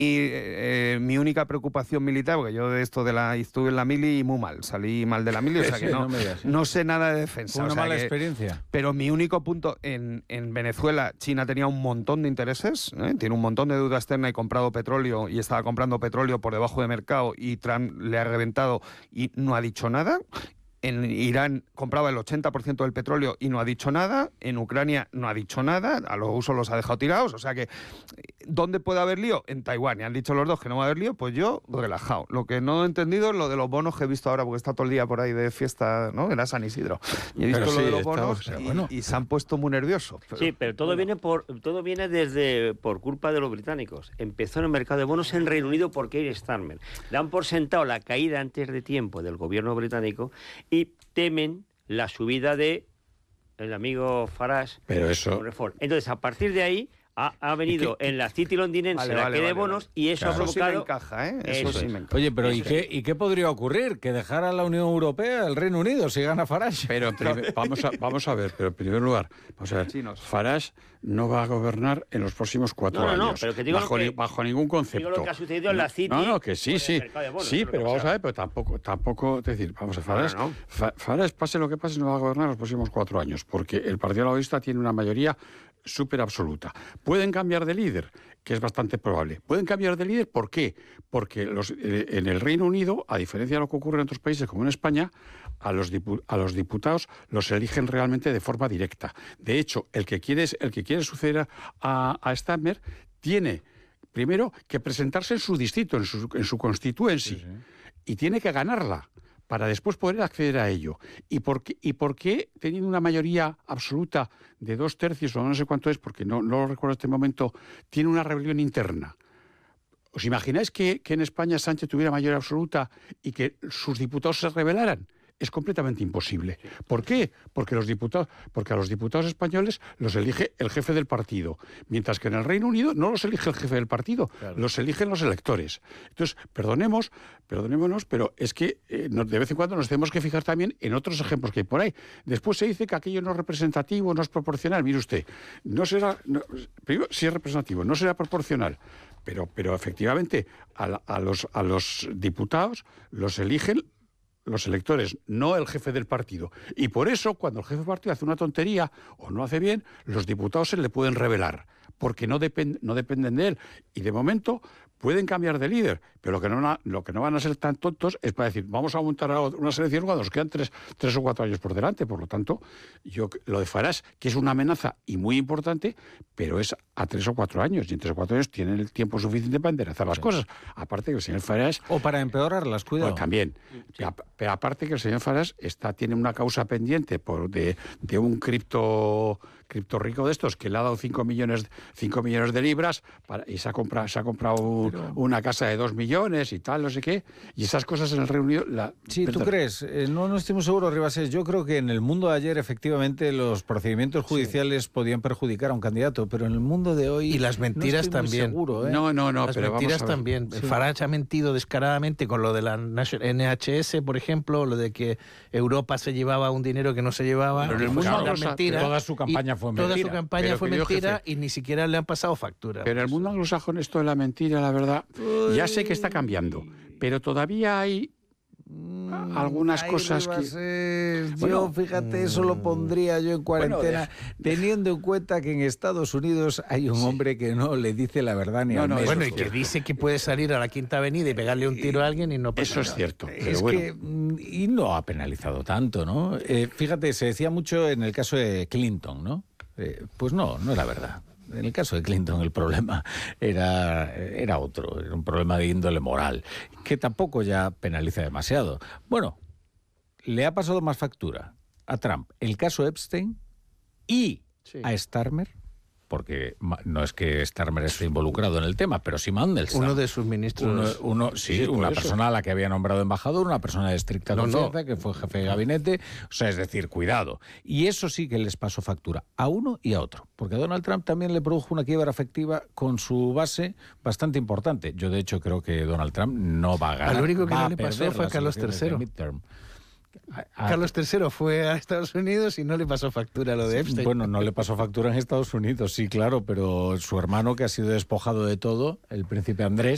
Y mi única preocupación militar, porque yo de esto estuve en la mili y muy mal, salí mal de la mili, o sea que no sé nada de defensa. Fue una mala experiencia. Pero mi único punto, en Venezuela, China tenía un montón de intereses, tiene un montón de deuda externa y comprado petróleo, y estaba comprando petróleo por debajo de mercado, y Trump le ha reventado y no ha dicho nada. En Irán compraba el 80% del petróleo y no ha dicho nada. En Ucrania no ha dicho nada. A los rusos los ha dejado tirados. O sea que, ¿dónde puede haber lío? En Taiwán. Y han dicho los dos que no va a haber lío, pues yo relajado. Lo que no he entendido es lo de los bonos que he visto ahora, porque está todo el día por ahí de fiesta, ¿no? Era San Isidro. Y he visto lo de los bonos y se han puesto muy nerviosos. Sí, pero todo viene por culpa de los británicos. Empezó en el mercado de bonos en Reino Unido por Keir Starmer. Dan por sentado la caída antes de tiempo del gobierno británico y temen la subida de el amigo Farage. Pero eso... Entonces, a partir de ahí, ha venido en la City londinense la caída de bonos y eso ha provocado... Eso sí me encaja, ¿eh? Eso sí me encaja. Oye, pero ¿y qué podría ocurrir? ¿Que dejara la Unión Europea el Reino Unido si gana Farage? Pero vamos a ver, pero en primer lugar, Farage no va a gobernar en los próximos 4 años. No, pero que digo bajo ningún concepto. Digo lo que ha sucedido en la City. Que sí. Sí, pero vamos a ver, pero tampoco, es decir, vamos a Farage, pase lo que pase, no va a gobernar los próximos 4 años, porque el Partido Laborista tiene una mayoría súper absoluta. Pueden cambiar de líder, que es bastante probable. Pueden cambiar de líder, ¿por qué? Porque en el Reino Unido, a diferencia de lo que ocurre en otros países como en España, a los diputados los eligen realmente de forma directa. De hecho, el que quiere suceder a Starmer tiene primero que presentarse en su distrito, en su constituency, y tiene que ganarla para después poder acceder a ello. ¿Y por qué teniendo una mayoría absoluta de 2/3, o no sé cuánto es, porque no lo recuerdo en este momento, tiene una rebelión interna? ¿Os imagináis que en España Sánchez tuviera mayoría absoluta y que sus diputados se rebelaran? Es completamente imposible. ¿Por qué? Porque a los diputados españoles los elige el jefe del partido, mientras que en el Reino Unido no los elige el jefe del partido, los eligen los electores. Entonces, perdonémonos, pero es que de vez en cuando nos tenemos que fijar también en otros ejemplos que hay por ahí. Después se dice que aquello no es representativo, no es proporcional. Mire usted, primero, sí es representativo, no será proporcional. Pero efectivamente, a los diputados los eligen los electores, no el jefe del partido. Y por eso, cuando el jefe del partido hace una tontería o no hace bien, los diputados se le pueden rebelar, porque no dependen de él. Y de momento pueden cambiar de líder, pero lo que no van a ser tan tontos es para decir, vamos a montar una selección cuando nos quedan 3 o 4 años por delante. Por lo tanto, lo de Farage, que es una amenaza y muy importante, pero es a 3 o 4 años, y en 3 o 4 años tienen el tiempo suficiente para enderezar las cosas. Aparte que el señor Farage... O para empeorarlas, cuidado. Pues también. Sí. Pero aparte que el señor Farage tiene una causa pendiente de un cripto rico de estos que le ha dado 5 millones de libras y se ha comprado una casa de 2 millones y tal, no sé qué, y esas cosas en el Reino Unido... Sí, ¿tú crees? No estoy muy seguro, Ribasés. Yo creo que en el mundo de ayer, efectivamente, los procedimientos judiciales podían perjudicar a un candidato, pero en el mundo de hoy... Y las mentiras no estoy también. Muy seguro, ¿eh? No, las pero mentiras también. Sí. Farage ha mentido descaradamente con lo de la NHS, por ejemplo, lo de que Europa se llevaba un dinero que no se llevaba. Pero en el mundo toda su campaña fue mentira. Toda su campaña fue mentira y ni siquiera le han pasado factura. Pero en el mundo anglosajón esto de la mentira, la verdad, ya sé que está cambiando, pero todavía hay algunas cosas que... Yo, fíjate, eso lo pondría yo en cuarentena, teniendo en cuenta que en Estados Unidos hay un hombre que no le dice la verdad ni al menos. Bueno, y que dice que puede salir a la Quinta Avenida y pegarle un tiro a alguien y no pasa nada. Eso es cierto. Y no ha penalizado tanto, ¿no? Fíjate, se decía mucho en el caso de Clinton, ¿no? Pues no era verdad. En el caso de Clinton el problema era otro, era un problema de índole moral, que tampoco ya penaliza demasiado. Bueno, le ha pasado más factura a Trump el caso Epstein y a Starmer, porque no es que Starmer esté involucrado en el tema, pero sí Mandelstam. Uno de sus ministros. Una persona a la que había nombrado embajador, una persona de estricta confianza, que fue jefe de gabinete. O sea, es decir, cuidado. Y eso sí que les pasó factura a uno y a otro. Porque a Donald Trump también le produjo una quiebra afectiva con su base bastante importante. Yo, de hecho, creo que Donald Trump no va a ganar. Al único que no le pasó fue a Carlos III. Carlos III fue a Estados Unidos y no le pasó factura lo de Epstein. Bueno, no le pasó factura en Estados Unidos, sí, claro, pero su hermano, que ha sido despojado de todo, el príncipe Andrés,